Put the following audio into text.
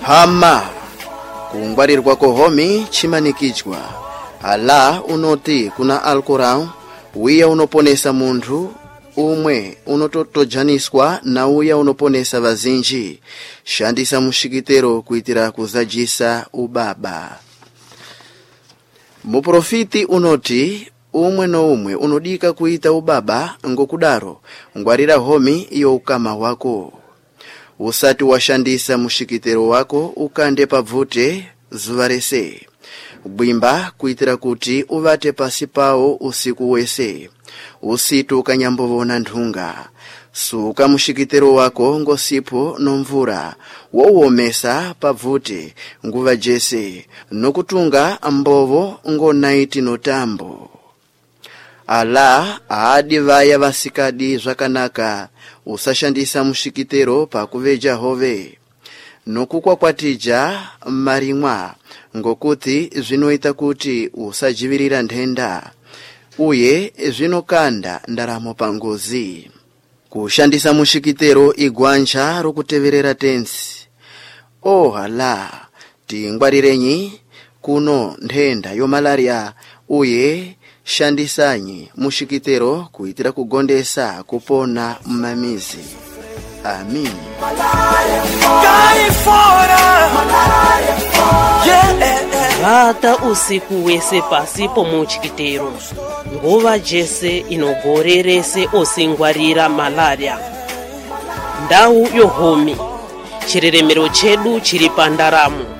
hama kungwarirwa kohomi chimanikichwa ala unoti kuna Alcorão uya unoponesa munthu umwe unototojaniswa na uya unoponesa vazinji. Shandisa mushikitero kuitira kuzajisa ubaba. Muprofiti unoti umwe no umwe unodika kuita ubaba ngokudaro ngwarira homi iyo ukama wako. Usati washandisa mushikitero wako ukande pavute zuvarese. Bwimba kuitira kuti uvate pasi pao usiku wese. Usitu ukanyambovona nthunga. Suka mushikitero wako ngosipo nomvura. Wowomesa pavute nguva jese. Nokutunga mbovo ngonaiti notambo. Ala aadi vaya vasikadi zvakanaka. Usashandisa mushikitero pakuveja hove. Nokukwakwatija marimwa ngokuti zvinoita kuti usajivirira ndenda. Uye zvinokanda ndaramo pangozi. Kushandisa mushikitero igwanja rokuteverera tensi. Hala tingwarirenyi kuno ndenda yo malaria. Uye shandisanyi mushikitero kuitira kugondesa kupona mmamizi. Amin. Vata usiku wese pasi pomuchikitero. Nguva jese inogorerese osingwarira malaria. Ndau yohomi. Chireremero chedu chiri pandaramo.